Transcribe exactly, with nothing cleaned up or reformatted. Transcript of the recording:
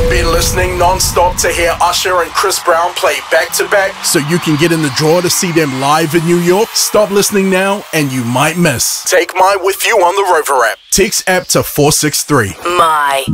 Been listening non-stop to hear Usher and Chris Brown play back-to-back so you can get in the draw to see them live in New York? Stop listening now and you might miss. Take My with you on the Rover app. Text app to four six three. My.